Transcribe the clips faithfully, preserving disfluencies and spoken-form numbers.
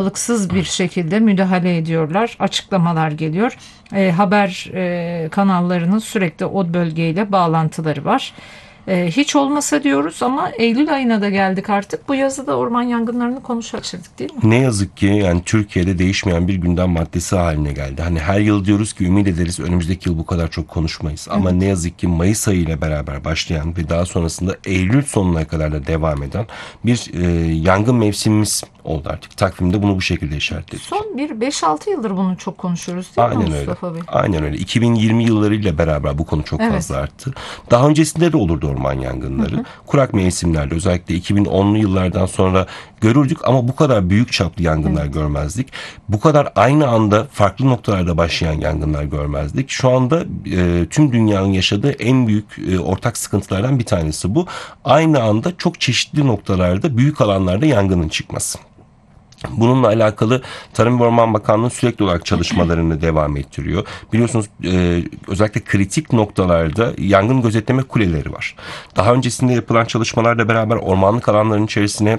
aralıksız bir şekilde müdahale ediyorlar. Açıklamalar geliyor. E, haber e, kanallarının sürekli o bölgeyle bağlantıları var. E, hiç olmasa diyoruz ama Eylül ayına da geldik artık. Bu yazı da orman yangınlarını konuş açırdık değil mi? Ne yazık ki yani Türkiye'de değişmeyen bir gündem maddesi haline geldi. Hani her yıl diyoruz ki ümit ederiz önümüzdeki yıl bu kadar çok konuşmayız. Evet. Ama ne yazık ki Mayıs ayı ile beraber başlayan ve daha sonrasında Eylül sonuna kadar da devam eden bir e, yangın mevsimimiz oldu artık. Takvimde bunu bu şekilde işaretledik. Son bir beş altı yıldır bunu çok konuşuyoruz değil Aynen mi Mustafa öyle. Bey? Aynen öyle. iki bin yirmi yıllarıyla beraber bu konu çok evet. fazla arttı. Daha öncesinde de olurdu orman yangınları. Hı hı. Kurak mevsimlerde özellikle iki bin onlu yıllardan sonra görürdük ama bu kadar büyük çaplı yangınlar evet. görmezdik. Bu kadar aynı anda farklı noktalarda başlayan yangınlar görmezdik. Şu anda e, tüm dünyanın yaşadığı en büyük e, ortak sıkıntılardan bir tanesi bu. Aynı anda çok çeşitli noktalarda büyük alanlarda yangının çıkması. Bununla alakalı Tarım ve Orman Bakanlığı sürekli olarak çalışmalarını devam ettiriyor. Biliyorsunuz e, özellikle kritik noktalarda yangın gözetleme kuleleri var. Daha öncesinde yapılan çalışmalarla beraber ormanlık alanların içerisine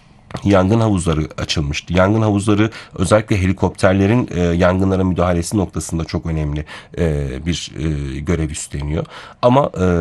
yangın havuzları açılmıştı. Yangın havuzları özellikle helikopterlerin e, yangınlara müdahalesi noktasında çok önemli e, bir e, görev üstleniyor. Ama e,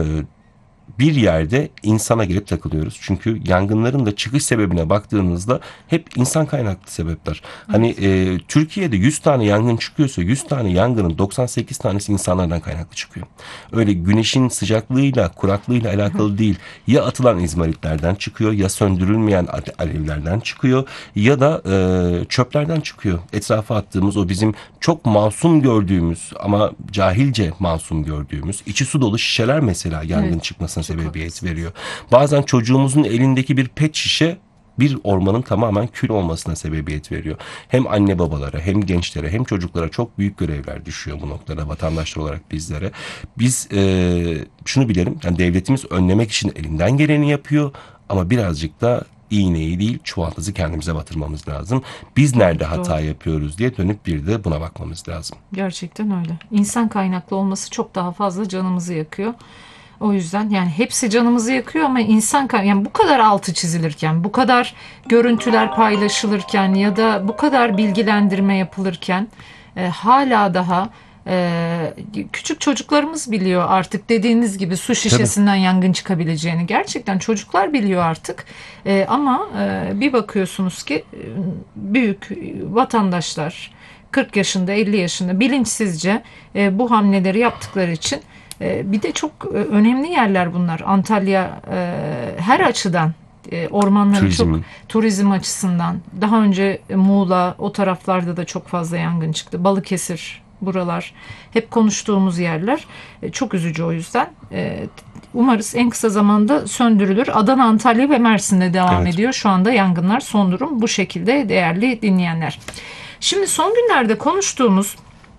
bir yerde insana gelip takılıyoruz. Çünkü yangınların da çıkış sebebine baktığınızda hep insan kaynaklı sebepler. Evet. Hani e, Türkiye'de yüz tane yangın çıkıyorsa yüz tane yangının doksan sekiz tanesi insanlardan kaynaklı çıkıyor. Öyle güneşin sıcaklığıyla, kuraklığıyla alakalı değil. Ya atılan izmaritlerden çıkıyor, ya söndürülmeyen alevlerden çıkıyor ya da e, çöplerden çıkıyor. Etrafa attığımız o bizim çok masum gördüğümüz ama cahilce masum gördüğümüz içi su dolu şişeler mesela yangın evet. çıkmasına sebebiyet veriyor. Bazen çocuğumuzun elindeki bir pet şişe bir ormanın tamamen kül olmasına sebebiyet veriyor. Hem anne babalara hem gençlere hem çocuklara çok büyük görevler düşüyor bu noktada vatandaşlar olarak bizlere. Biz e, şunu bilelim yani devletimiz önlemek için elinden geleni yapıyor ama birazcık da iğneyi değil çuvaldızı kendimize batırmamız lazım. Biz nerede Doğru. hata yapıyoruz diye dönüp bir de buna bakmamız lazım. Gerçekten öyle. İnsan kaynaklı olması çok daha fazla canımızı yakıyor. O yüzden yani hepsi canımızı yakıyor ama insan yani bu kadar altı çizilirken, bu kadar görüntüler paylaşılırken ya da bu kadar bilgilendirme yapılırken e, hala daha e, küçük çocuklarımız biliyor artık dediğiniz gibi su şişesinden Tabii. yangın çıkabileceğini. Gerçekten çocuklar biliyor artık e, ama e, bir bakıyorsunuz ki e, büyük vatandaşlar kırk yaşında elli yaşında bilinçsizce e, bu hamleleri yaptıkları için bir de çok önemli yerler bunlar. Antalya her açıdan ormanları turizm. çok turizm açısından. Daha önce Muğla o taraflarda da çok fazla yangın çıktı. Balıkesir buralar hep konuştuğumuz yerler. Çok üzücü o yüzden. Umarız en kısa zamanda söndürülür. Adana, Antalya ve Mersin'de devam evet. ediyor. Şu anda yangınlar son durum bu şekilde değerli dinleyenler. Şimdi son günlerde konuştuğumuz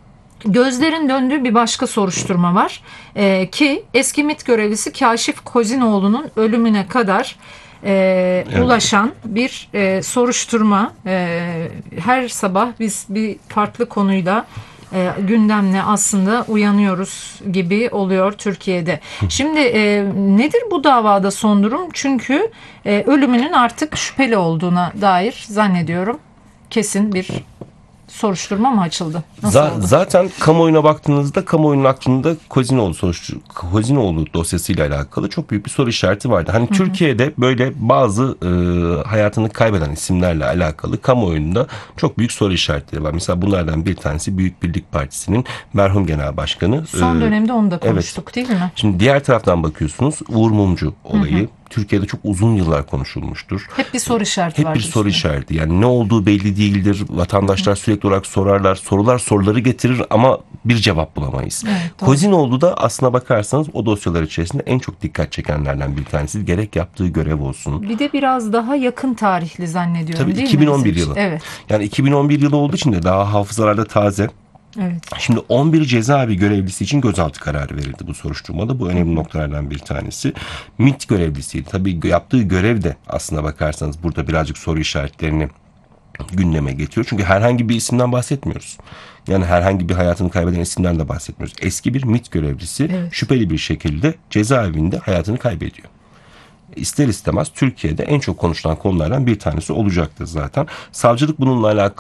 gözlerin döndüğü bir başka soruşturma var ee, ki eski MİT görevlisi Kaşif Kozinoğlu'nun ölümüne kadar e, evet. ulaşan bir e, soruşturma. E, her sabah biz bir farklı konuyla e, gündemle aslında uyanıyoruz gibi oluyor Türkiye'de. Şimdi e, nedir bu davada son durum? Çünkü e, ölümünün artık şüpheli olduğuna dair zannediyorum kesin bir soruşturma mı açıldı? Nasıl Z- oldu? Zaten kamuoyuna baktığınızda kamuoyunun aklında Kozinoğlu, soruştur- Kozinoğlu dosyasıyla alakalı çok büyük bir soru işareti vardı. Hani hı hı. Türkiye'de böyle bazı e, hayatını kaybeden isimlerle alakalı kamuoyunda çok büyük soru işaretleri var. Mesela bunlardan bir tanesi Büyük Birlik Partisi'nin merhum genel başkanı. Son e, dönemde onu da konuştuk evet. değil mi? Şimdi diğer taraftan bakıyorsunuz Uğur Mumcu olayı. Hı hı. Türkiye'de çok uzun yıllar konuşulmuştur. Hep bir soru işareti var. Hep bir soru işareti. Yani ne olduğu belli değildir. Vatandaşlar Hı. sürekli olarak sorarlar. Sorular soruları getirir ama bir cevap bulamayız. Evet, Kozinoğlu da aslına bakarsanız o dosyalar içerisinde en çok dikkat çekenlerden bir tanesi. Gerek yaptığı görev olsun. Bir de biraz daha yakın tarihli zannediyorum Tabii değil iki bin on bir mi? yılı. Evet. Yani iki bin on bir yılı olduğu için de daha hafızalarda taze. Evet. Şimdi on bir cezaevi görevlisi için gözaltı kararı verildi bu soruşturmada. Bu önemli noktalardan bir tanesi. MİT görevlisiydi. Tabii yaptığı görev de aslına bakarsanız burada birazcık soru işaretlerini gündeme getiriyor. Çünkü herhangi bir isimden bahsetmiyoruz. Yani herhangi bir hayatını kaybeden isimden de bahsetmiyoruz. Eski bir MİT görevlisi evet. şüpheli bir şekilde cezaevinde hayatını kaybediyor. İster istemez Türkiye'de en çok konuşulan konulardan bir tanesi olacaktır zaten. Savcılık bununla alakalı